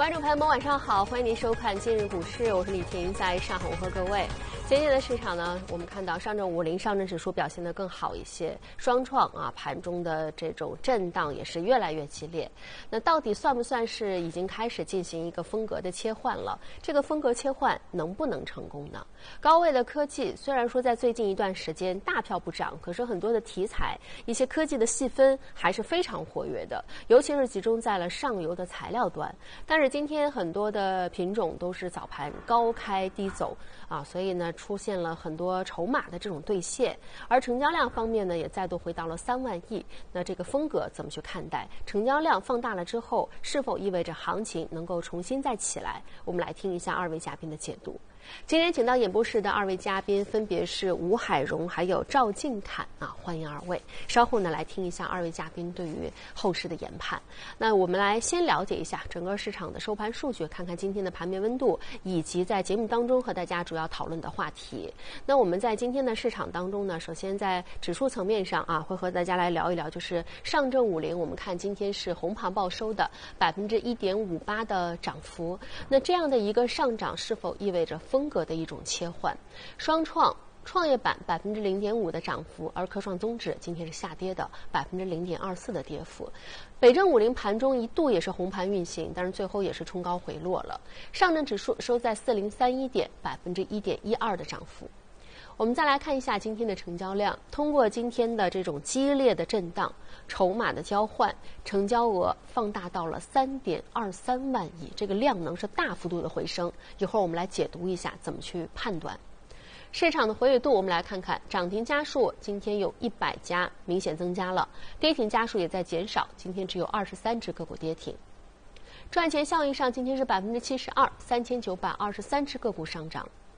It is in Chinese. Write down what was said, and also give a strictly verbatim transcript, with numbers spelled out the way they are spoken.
观众朋友们，晚上好，欢迎您收看今日股市，我是李婷，在上海问候各位。今天的市场呢，我们看到上证五零、上证指数表现得更好一些，双创啊，盘中的这种震荡也是越来越激烈。那到底算不算是已经开始进行一个风格的切换了？这个风格切换能不能成功呢？高位的科技虽然说在最近一段时间大票不涨，可是很多的题材、一些科技的细分还是非常活跃的，尤其是集中在了上游的材料端。但是今天很多的品种都是早盘高开低走啊，所以呢出现了很多筹码的这种兑现，而成交量方面呢也再度回到了三万亿。那这个风格怎么去看待？成交量放大了之后，是否意味着行情能够重新再起来？我们来听一下二位嘉宾的解读。今天请到演播室的二位嘉宾分别是吴海荣还有赵静侃啊，欢迎二位。稍后呢来听一下二位嘉宾对于后市的研判。那我们来先了解一下整个市场的收盘数据，看看今天的盘面温度，以及在节目当中和大家主要讨论的话题。那我们在今天的市场当中呢，首先在指数层面上啊，会和大家来聊一聊，就是上证五零，我们看今天是红盘报收的百分之一点五八的涨幅。那这样的一个上涨是否意味着风格的一种切换？双创创业板百分之零点五的涨幅，而科创综指今天是下跌的百分之零点二四的跌幅。北证五零盘中一度也是红盘运行，但是最后也是冲高回落了。上证指数收在四零三一点，百分之一点一二的涨幅。我们再来看一下今天的成交量，通过今天的这种激烈的震荡，筹码的交换，成交额放大到了三点二三万亿，这个量能是大幅度的回升。一会儿我们来解读一下怎么去判断市场的活跃度。我们来看看涨停家数，今天有一百家明显增加了，跌停家数也在减少，今天只有二十三只个股跌停。赚钱效应上，今天是百分之七十二，三千九百二十三只个股上涨。